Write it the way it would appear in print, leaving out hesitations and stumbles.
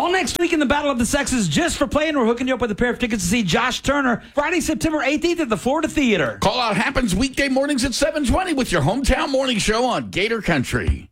All next week in the Battle of the Sexes, just for playing, we're hooking you up with a pair of tickets to see Josh Turner Friday, September 18th at the Florida Theater. Call out happens weekday mornings at 7:20 with your hometown morning show on Gator Country.